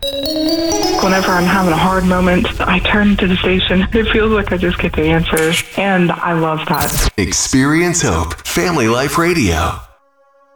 Whenever I'm having a hard moment, I turn to the station. It feels like I just get the answers, and I love that. Experience Hope, Family Life Radio.